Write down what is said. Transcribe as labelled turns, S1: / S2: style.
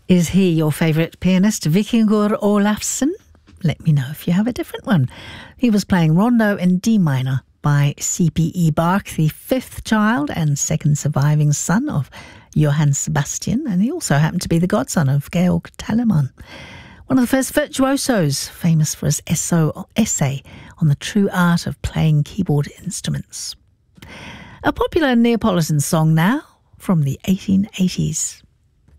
S1: Is he your favourite pianist, Vikingur Olafsson? Let me know if you have a different one. He was playing Rondo in D minor by C.P.E. Bach, the fifth child and second surviving son of Johann Sebastian, and he also happened to be the godson of Georg Telemann. One of the first virtuosos, famous for his essay on the true art of playing keyboard instruments. A popular Neapolitan song now from the 1880s.